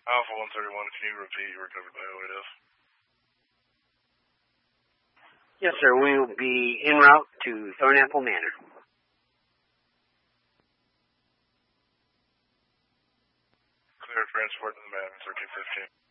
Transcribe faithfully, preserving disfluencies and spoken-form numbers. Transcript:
Alpha one thirty-one, can you repeat your recovered by O eight F? Yes, sir. We will be en route to Thornapple Manor. Clear transport to the Manor, thirteen fifteen.